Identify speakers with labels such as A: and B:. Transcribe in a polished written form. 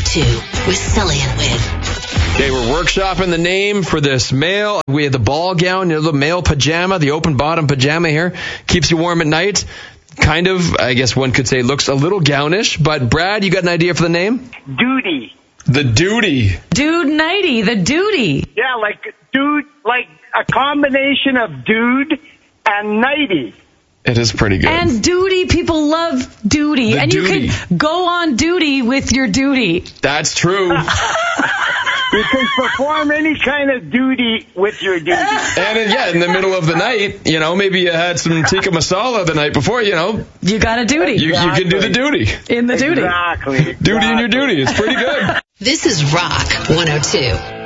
A: 102 with Sully and Win.
B: Okay, we're workshopping the name for this male. We have the ball gown, the male pajama, the open bottom pajama here. Keeps you warm at night. Kind of, I guess one could say, looks a little gownish. But Brad, you got an idea for the name?
C: Duty.
B: The Duty.
D: Dude Nighty, the Duty.
C: Yeah, like dude, like a combination of dude and nighty.
B: It is pretty good.
D: And duty, people love duty.
B: The
D: and
B: duty.
D: You can go on duty with your duty.
B: That's true.
C: You can perform any kind of duty with your duty.
B: And in the middle of the night, maybe you had some tikka masala the night before,
D: You got a duty.
B: You can do the duty.
D: In the duty.
C: Exactly.
B: Duty in your duty. It's pretty good.
A: This is Rock 102.